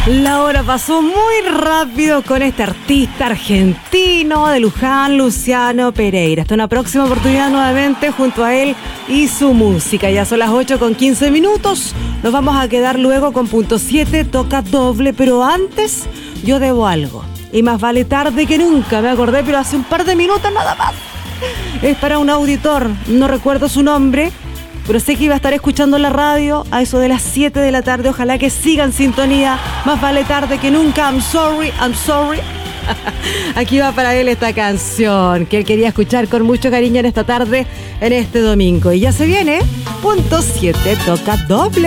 La hora pasó muy rápido con este artista argentino de Luján, Luciano Pereira. Hasta una próxima oportunidad nuevamente junto a él y su música. Ya son las 8:15. Nos vamos a quedar luego con punto 7, toca doble, pero antes yo debo algo. Y más vale tarde que nunca, me acordé, pero hace un par de minutos nada más. Es para un auditor, no recuerdo su nombre, pero sé que iba a estar escuchando la radio a eso de las 7 de la tarde. Ojalá que sigan sintonía. Más vale tarde que nunca. I'm sorry. Aquí va para él esta canción que él quería escuchar con mucho cariño en esta tarde, en este domingo. Y ya se viene, punto 7, toca doble.